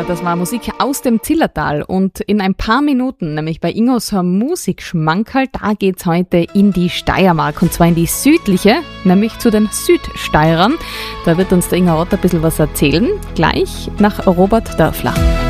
Das war Musik aus dem Zillertal und in ein paar Minuten, nämlich bei Ingos Musikschmankerl, da geht's heute in die Steiermark und zwar in die südliche, nämlich zu den Südsteirern. Da wird uns der Inga Ott ein bisschen was erzählen, gleich nach Robert Dörfler.